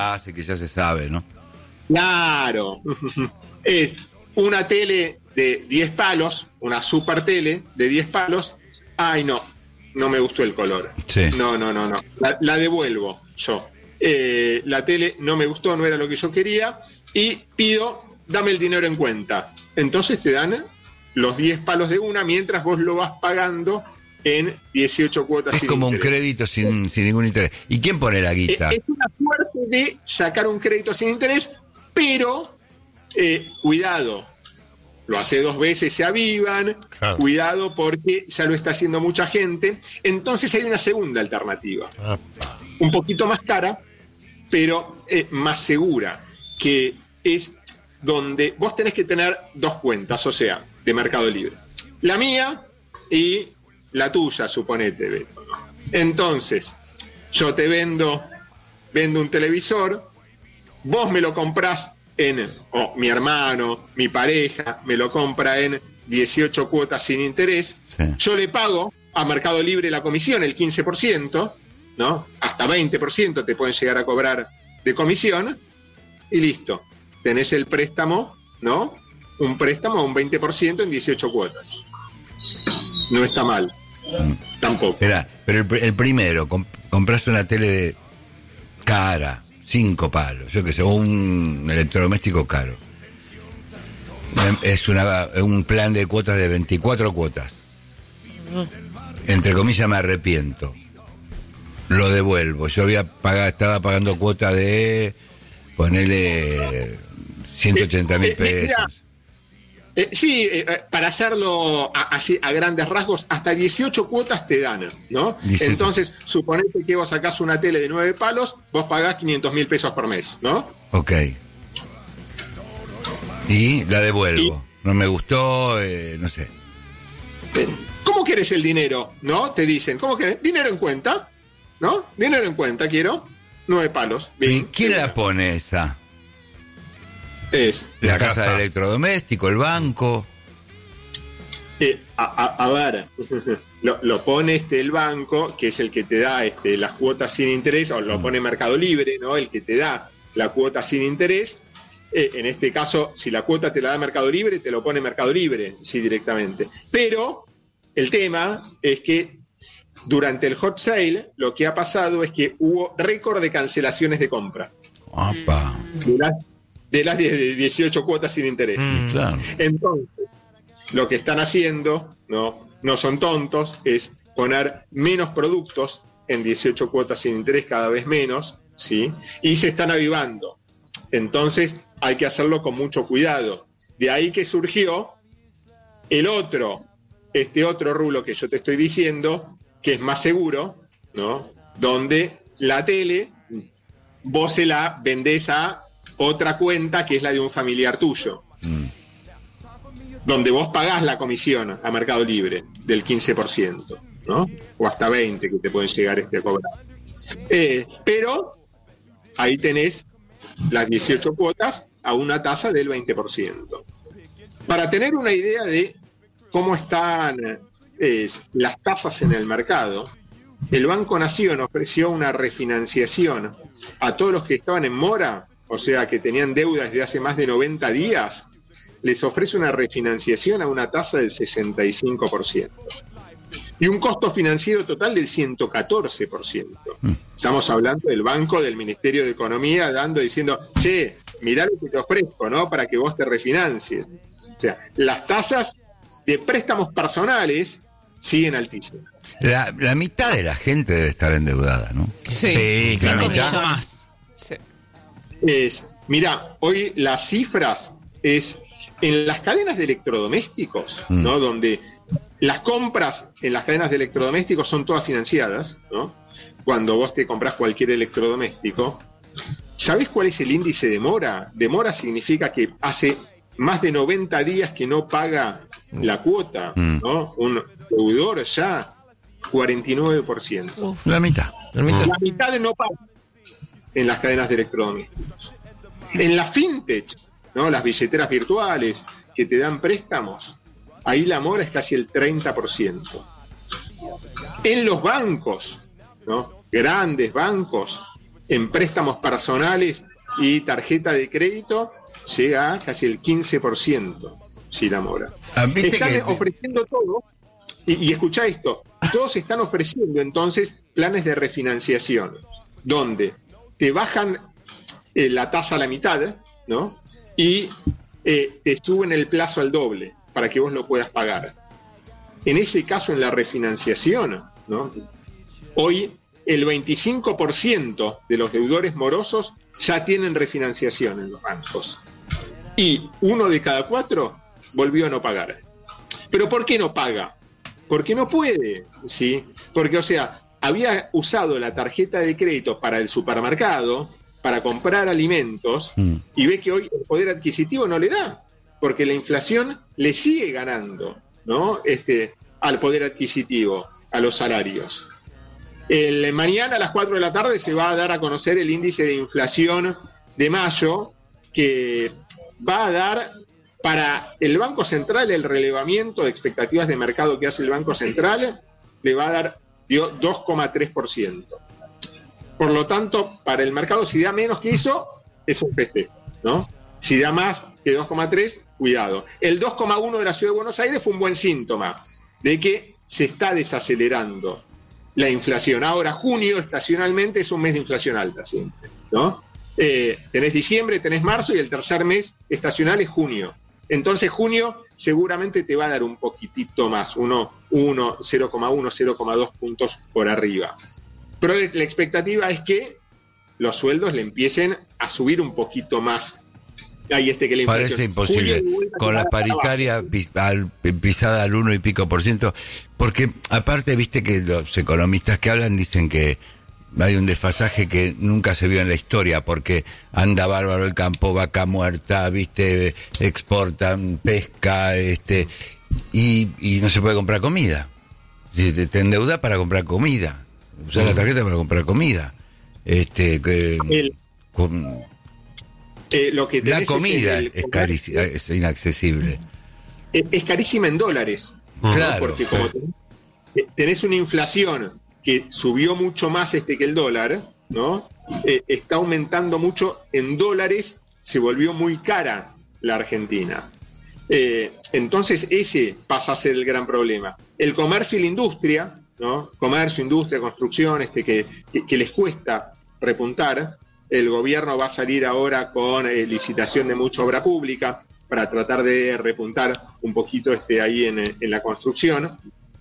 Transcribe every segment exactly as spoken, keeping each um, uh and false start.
hace, que ya se sabe, ¿no? Claro. Es una tele de diez palos, una super tele de diez palos. Ay, no, no me gustó el color. Sí. No, no, no, no. La, la devuelvo yo. Eh, la tele no me gustó, no era lo que yo quería. Y pido, dame el dinero en cuenta. Entonces te dan los diez palos de una mientras vos lo vas pagando en dieciocho cuotas. Es como interés. Un crédito sin, sin ningún interés. ¿Y quién pone la guita? Es una suerte de sacar un crédito sin interés, pero eh, cuidado, lo hace dos veces, se avivan, claro. Cuidado porque ya lo está haciendo mucha gente. Entonces hay una segunda alternativa, Apa. un poquito más cara, pero eh, más segura, que es donde vos tenés que tener dos cuentas, o sea, de Mercado Libre. La mía y la tuya, suponete, Beto. Entonces, yo te vendo, vendo un televisor, vos me lo comprás en, o mi hermano, mi pareja, me lo compra en dieciocho cuotas sin interés, sí. Yo le pago a Mercado Libre la comisión, el quince por ciento, ¿no? Hasta veinte por ciento te pueden llegar a cobrar de comisión, y listo. Tenés el préstamo, ¿no? Un préstamo a un veinte por ciento en dieciocho cuotas. No está mal. Mm. Tampoco. Espera, pero el, el primero, comp- compraste una tele de cara, cinco palos, yo qué sé, o un electrodoméstico caro. Es una, un plan de cuotas de veinticuatro cuotas. Entre comillas me arrepiento. Lo devuelvo. Yo había pagado, estaba pagando cuota de ponerle ciento ochenta mil pesos. Eh, sí, eh, para hacerlo a, así a grandes rasgos, hasta dieciocho cuotas te dan, ¿no? dieciocho. Entonces, suponete que vos sacás una tele de nueve palos, vos pagás quinientos mil pesos por mes, ¿no? Ok. Y la devuelvo. Y, no me gustó, eh, no sé. ¿Cómo querés el dinero? ¿No? Te dicen, ¿cómo querés? Dinero en cuenta, ¿no? Dinero en cuenta, quiero. Nueve palos. Bien. ¿Quién la pone esa? Es la, la casa, casa de electrodoméstico, el banco. Eh, a, a, a ver, lo, lo pone este el banco, que es el que te da este, las cuotas sin interés, o lo pone Mercado Libre, ¿no? El que te da la cuota sin interés. Eh, en este caso, si la cuota te la da Mercado Libre, te lo pone Mercado Libre, sí, directamente. Pero el tema es que durante el hot sale, lo que ha pasado es que hubo récord de cancelaciones de compra. Opa. De las de las dieciocho cuotas sin interés. Mm, claro. Entonces, lo que están haciendo, no, no son tontos, es poner menos productos en dieciocho cuotas sin interés, cada vez menos, ¿sí? Y se están avivando. Entonces, hay que hacerlo con mucho cuidado. De ahí que surgió el otro, este otro rublo que yo te estoy diciendo, que es más seguro, ¿no? Donde la tele, vos se la vendés a otra cuenta que es la de un familiar tuyo, mm. donde vos pagás la comisión a Mercado Libre del quince por ciento, ¿no? O hasta veinte que te pueden llegar este a cobrar. Eh, pero ahí tenés las dieciocho cuotas a una tasa del veinte por ciento. Para tener una idea de cómo están eh, las tasas en el mercado, el Banco Nación ofreció una refinanciación a todos los que estaban en mora, o sea, que tenían deudas desde hace más de noventa días, les ofrece una refinanciación a una tasa del sesenta y cinco por ciento. Y un costo financiero total del ciento catorce por ciento. Estamos hablando del banco, del Ministerio de Economía, dando, diciendo, che, mirá lo que te ofrezco, ¿no? Para que vos te refinancies. O sea, las tasas de préstamos personales siguen altísimas. La, la mitad de la gente debe estar endeudada, ¿no? Sí, sí cinco millones más. Sí. Es, mirá, hoy las cifras es en las cadenas de electrodomésticos, mm. ¿no? Donde las compras en las cadenas de electrodomésticos son todas financiadas, ¿no? Cuando vos te comprás cualquier electrodoméstico, ¿sabés cuál es el índice de mora? De mora significa que hace más de noventa días que no paga la cuota, mm. ¿no? Un deudor ya, cuarenta y nueve por ciento. Uf. La mitad. La mitad. La mitad de no paga en las cadenas de electrodomésticos. En la fintech, ¿no? Las billeteras virtuales que te dan préstamos, ahí la mora es casi el treinta por ciento. En los bancos, ¿no? Grandes bancos, en préstamos personales y tarjeta de crédito llega a casi el quince por ciento, si la mora. Ah, ¿viste están que... ofreciendo todo, y, y escuchá esto, todos están ofreciendo entonces planes de refinanciación, donde te bajan eh, la tasa a la mitad, ¿no? Y eh, te suben el plazo al doble para que vos lo puedas pagar. En ese caso, en la refinanciación, ¿no? Hoy el veinticinco por ciento de los deudores morosos ya tienen refinanciación en los bancos. Y uno de cada cuatro volvió a no pagar. ¿Pero por qué no paga? Porque no puede, ¿sí? Porque, o sea, había usado la tarjeta de crédito para el supermercado, para comprar alimentos, mm. y ve que hoy el poder adquisitivo no le da, porque la inflación le sigue ganando, ¿no? Este, al poder adquisitivo, a los salarios. El, mañana a las cuatro de la tarde se va a dar a conocer el índice de inflación de mayo, que va a dar para el Banco Central el relevamiento de expectativas de mercado que hace el Banco Central, le va a dar dos coma tres por ciento. Por lo tanto, para el mercado, si da menos que eso, es un festejo, ¿no? Si da más que dos coma tres, cuidado. El dos coma uno de la Ciudad de Buenos Aires fue un buen síntoma de que se está desacelerando la inflación. Ahora, junio, estacionalmente, es un mes de inflación alta siempre, ¿no? Eh, tenés diciembre, tenés marzo, y el tercer mes estacional es junio. Entonces, junio seguramente te va a dar un poquitito más, uno, uno, cero coma uno, cero coma dos puntos por arriba. Pero la expectativa es que los sueldos le empiecen a subir un poquito más. Ahí este que la inflación. Parece imposible, con la paritaria pis, al, pisada al uno y pico por ciento, porque aparte, viste que los economistas que hablan dicen que hay un desfasaje que nunca se vio en la historia, porque anda bárbaro el campo, vaca muerta, viste, exportan pesca, este, y, y no se puede comprar comida. Te, te endeudas para comprar comida, usar la tarjeta para comprar comida. Este, que, el, con, eh, lo que la comida es, el, es, carici- es inaccesible. Es, es carísima en dólares, claro, ¿no? Porque como tenés, tenés una inflación que subió mucho más este que el dólar, ¿no? Eh, está aumentando mucho en dólares, se volvió muy cara la Argentina. Eh, entonces ese pasa a ser el gran problema. El comercio y la industria, ¿no? Comercio, industria, construcción, este que, que, que les cuesta repuntar. El gobierno va a salir ahora con eh, licitación de mucha obra pública para tratar de repuntar un poquito este ahí en, en la construcción.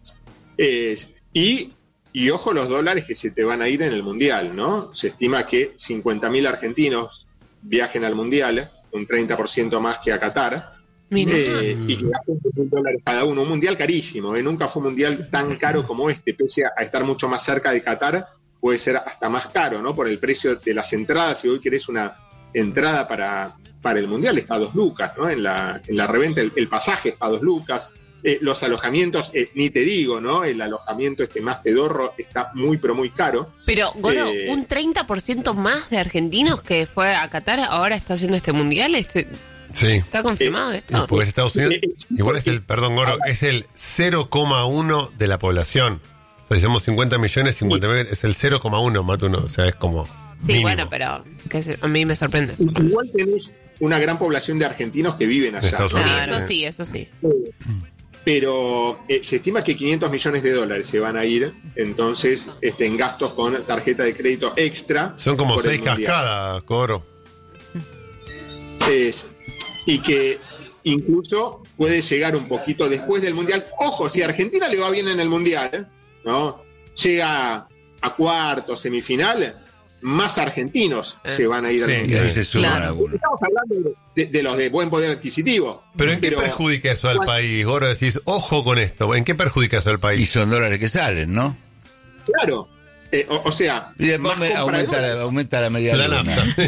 Eh, y Y ojo los dólares que se te van a ir en el Mundial, ¿no? Se estima que cincuenta mil argentinos viajen al Mundial, un treinta por ciento más que a Qatar, eh, y que gasten mil dólares cada uno. Un Mundial carísimo, ¿eh? Nunca fue un Mundial tan caro como este, pese a estar mucho más cerca de Qatar, puede ser hasta más caro, ¿no? Por el precio de las entradas. Si hoy querés una entrada para, para el Mundial, está a dos lucas, ¿no? En la, en la reventa el, el pasaje está a dos lucas. Eh, los alojamientos, eh, ni te digo, ¿no? El alojamiento este más pedorro está muy, pero muy caro. Pero, Goro, eh, un treinta por ciento más de argentinos que fue a Qatar ahora está haciendo este mundial. Este, sí. ¿Está confirmado eh, esto? Porque es Estados Unidos. Igual es el, perdón, Goro, es el cero coma uno de la población. O sea, si somos cincuenta millones, cincuenta millones, es el cero coma uno, más uno. O sea, es como. Sí, mínimo. bueno, pero que se, a mí me sorprende. Igual tenés una gran población de argentinos que viven allá. Estados Sí, Unidos. eso sí, eso sí. Pero eh, se estima que quinientos millones de dólares se van a ir entonces este, en gastos con tarjeta de crédito extra. Son como por seis el Mundial. cascadas, Goro. Es, y que incluso puede llegar un poquito después del Mundial. Ojo, si a Argentina le va bien en el Mundial, ¿no? Llega a cuartos, semifinal, más argentinos eh. se van a ir sí. al Mundial. Y ahí se suman Claro. algunos. Estamos hablando de, de los de buen poder adquisitivo. Pero ¿en qué Pero, perjudica eso al país? Goro, decís, ojo con esto. ¿En qué perjudica eso al Y país? son dólares que salen, ¿no? Claro. Eh, o, o sea, Y después más me compra de aumenta, dólares. la, aumenta la media La luna.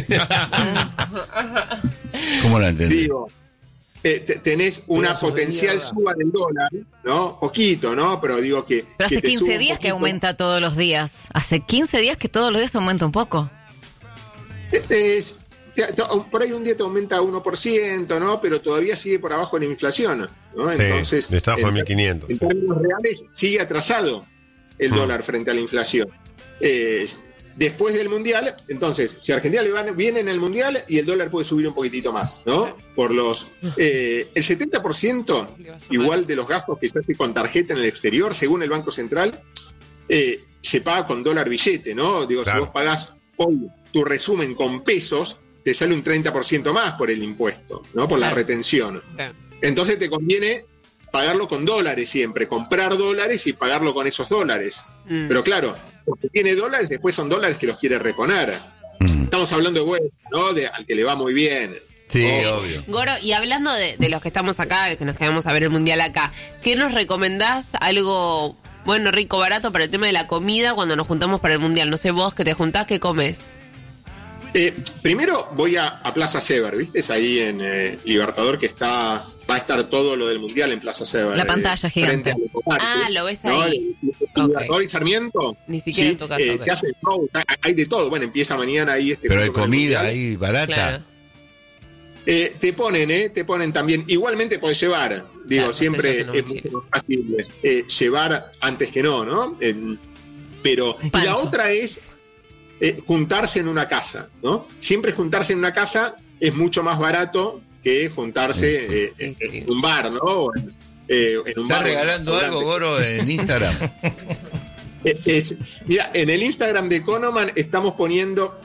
nafta. ¿Cómo la entendí? Digo, eh, te- tenés una Pedazo de potencial mierda. suba del dólar, ¿no? Poquito, ¿no? Pero digo que. Pero hace que te quince suba un días que poquito. aumenta todos los días. Hace quince días que todos los días aumenta un poco. Este es, te- te- por ahí un día te aumenta uno por ciento, ¿no? Pero todavía sigue por abajo de la inflación, ¿no? Sí, Entonces, está bajo en, mil quinientos. en términos reales, sigue atrasado el Mm. dólar frente a la inflación. Eh, después del Mundial, entonces, si a Argentina le va bien en el Mundial y el dólar puede subir un poquitito más, ¿no? Por los... Eh, el setenta por ciento igual de los gastos que se hace con tarjeta en el exterior, según el Banco Central, eh, se paga con dólar billete, ¿no? Digo, claro. Si vos pagás hoy tu resumen con pesos, te sale un treinta por ciento más por el impuesto, ¿no? Por la retención. Entonces te conviene pagarlo con dólares siempre, comprar dólares y pagarlo con esos dólares. Mm. Pero claro, porque tiene dólares, después son dólares que los quiere reponer. Mm. Estamos hablando de bueno, ¿no? De al que le va muy bien. Sí, oh. obvio. Goro, y hablando de, de los que estamos acá, que nos quedamos a ver el Mundial acá, ¿qué nos recomendás? Algo bueno, rico, barato para el tema de la comida cuando nos juntamos para el Mundial. No sé, vos que te juntás, ¿qué comes? Eh, primero voy a, a Plaza Sever, ¿viste? Es ahí en eh, Libertador que está... Va a estar todo lo del Mundial en Plaza Sever. La pantalla eh, gigante. Ah, lo ves ahí. ¿No? El, el, okay. y Sarmiento. Ni siquiera sí, en tu casa. Eh, Okay. Que hace, no, hay de todo. Bueno, empieza mañana ahí este. Pero hay comida ahí barata. Claro. Eh, te ponen, ¿eh? Te ponen también. Igualmente podés llevar. Digo, claro, siempre es mucho más fácil eh, llevar antes que no, ¿no? Eh, pero y la otra es eh, juntarse en una casa, ¿no? Siempre juntarse en una casa es mucho más barato que juntarse sí, eh, sí, sí. en un bar, ¿no? En, eh, en un ¿Estás bar, regalando algo, Goro, en Instagram? es, es, mira, en el Instagram de Economan estamos poniendo...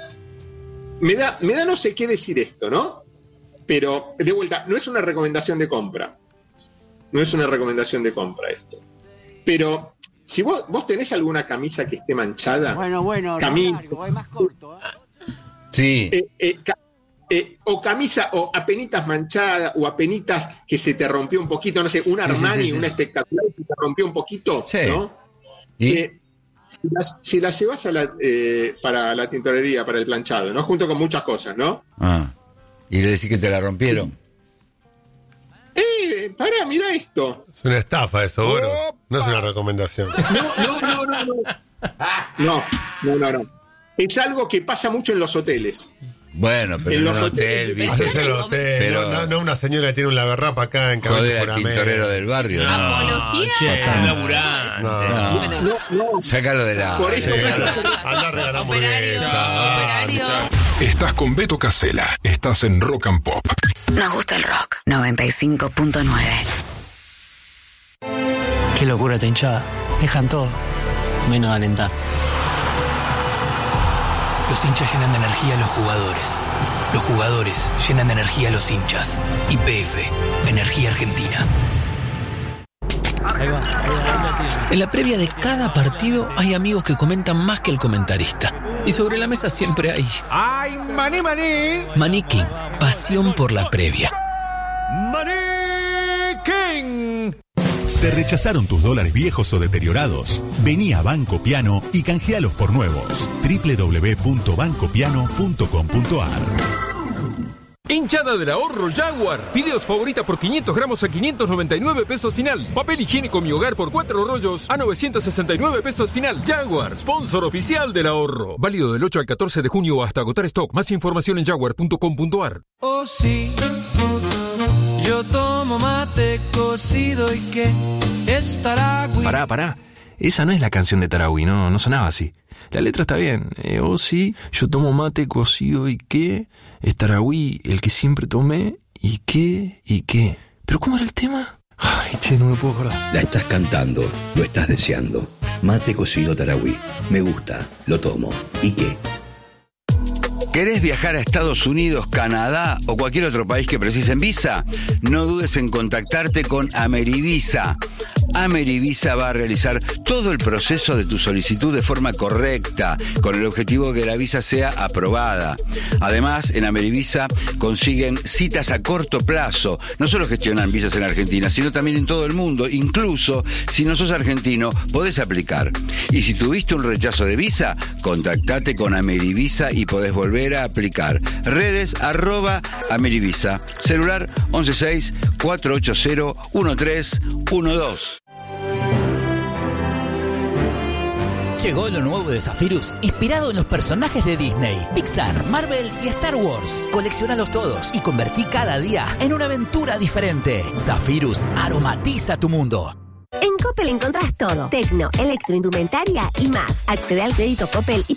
Me da, me da no sé qué decir esto, ¿no? Pero, de vuelta, no es una recomendación de compra. No es una recomendación de compra esto. Pero, si vos, vos tenés alguna camisa que esté manchada... Bueno, bueno, camisa, no largo, es más corto. ¿eh? Sí. Eh, eh, ca- Eh, o camisa o apenitas manchada o apenitas que se te rompió un poquito, no sé, un Armani, sí, sí, sí. una espectacular que te rompió un poquito, sí. ¿no? ¿Y? Eh, si, las, si las llevas a la, eh, para la tintorería, para el planchado, ¿no? Junto con muchas cosas, ¿no? Ah. Y le decís que te la rompieron. Eh, pará, mira esto. Es una estafa eso, Goro. No es una recomendación. No, no, no, no, no. No, no, no, no. Es algo que pasa mucho en los hoteles. Bueno, pero en, en un hotel, ¿viste? Haces el hotel, pero no, no una señora que tiene un lavarrapa acá en Camino Joder, al tintorero del barrio, no. Apología. Che, laburante. No, no. No, no, no. Sácalo de la... Por eso, sí, anda a regalar hamburguesa. Estás con Beto Casella. Estás en Rock and Pop. Nos gusta el rock. noventa y cinco punto nueve. Qué locura esta hinchada. Dejan todo, menos de alentar. Los hinchas llenan de energía a los jugadores. Los jugadores llenan de energía a los hinchas. Y P F, Energía Argentina. Ahí va, ahí va, ahí va. En la previa de cada partido hay amigos que comentan más que el comentarista. Y sobre la mesa siempre hay... ¡Ay, maní, maní! Maní King, pasión por la previa. ¡Maní King! ¿Te rechazaron tus dólares viejos o deteriorados? Vení a Banco Piano y canjealos por nuevos. doble u doble u doble u punto banco piano punto com punto a r. Hinchada del ahorro Jaguar. Fideos favorita por quinientos gramos a quinientos noventa y nueve pesos final. Papel higiénico Mi Hogar por cuatro rollos a novecientos sesenta y nueve pesos final. Jaguar, sponsor oficial del ahorro. Válido del ocho al catorce de junio hasta agotar stock. Más información en jaguar punto com punto a r. Oh sí, yo tomo mate cocido y que es Taragüí. Pará, pará. Esa no es la canción de Taragüí, no, no sonaba así. La letra está bien. Eh, oh sí, yo tomo mate cocido y qué es Taragüí, el que siempre tomé y qué y qué. ¿Pero cómo era el tema? Ay, che, no me puedo acordar. La estás cantando, lo estás deseando. Mate cocido Taragüí. Me gusta, lo tomo. ¿Y qué? ¿Querés viajar a Estados Unidos, Canadá o cualquier otro país que precisen visa? No dudes en contactarte con Amerivisa. Amerivisa va a realizar todo el proceso de tu solicitud de forma correcta, con el objetivo de que la visa sea aprobada. Además, en Amerivisa consiguen citas a corto plazo. No solo gestionan visas en Argentina, sino también en todo el mundo. Incluso, si no sos argentino, podés aplicar. Y si tuviste un rechazo de visa, contactate con Amerivisa y podés volver a aplicar. Redes arroba Amerivisa. Celular once seis cuatro ocho cero uno tres uno dos. Llegó lo nuevo de Zephyrus, inspirado en los personajes de Disney, Pixar, Marvel y Star Wars. Colecciónalos todos y convertí cada día en una aventura diferente. Zephyrus aromatiza tu mundo. En Coppel encontrás todo. Tecno, electroindumentaria y más. Accede al crédito Coppel y